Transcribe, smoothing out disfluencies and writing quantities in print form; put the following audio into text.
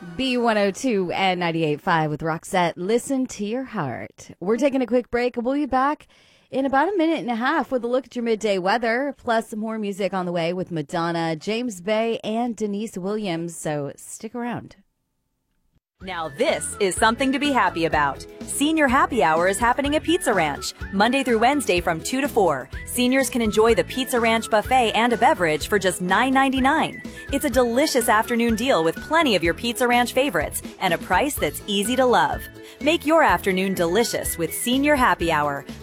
B102 and 98.5 with Roxette. Listen to your heart. We're taking a quick break and we'll be back in about a minute and a half with a look at your midday weather, plus some more music on the way with Madonna, James Bay, and Denise Williams. So stick around. Now this is something to be happy about. Senior Happy Hour is happening at Pizza Ranch, Monday through Wednesday from 2 to 4. Seniors can enjoy the Pizza Ranch buffet and a beverage for just $9.99. It's a delicious afternoon deal with plenty of your Pizza Ranch favorites and a price that's easy to love. Make your afternoon delicious with Senior Happy Hour.